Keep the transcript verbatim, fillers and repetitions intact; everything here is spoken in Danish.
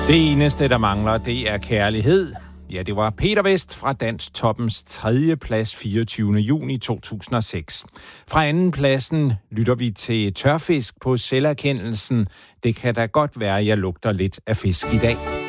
Det eneste, der mangler, det er kærlighed. Ja, det var Peter Vest fra Dansk Toppens tredje plads fireogtyvende juni to tusind og seks. Fra anden pladsen lytter vi til Tørfisk på Selverkendelsen. Det kan da godt være, at jeg lugter lidt af fisk i dag.